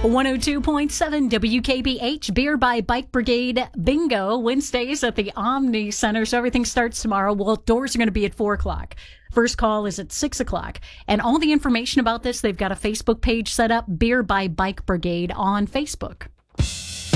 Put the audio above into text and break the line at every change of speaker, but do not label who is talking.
102.7 WKBH, Beer by Bike Brigade Bingo, Wednesdays at the Omni Center. So everything starts tomorrow. Well, doors are going to be at 4 o'clock. First call is at 6 o'clock. And all the information about this, they've got a Facebook page set up, Beer by Bike Brigade on Facebook.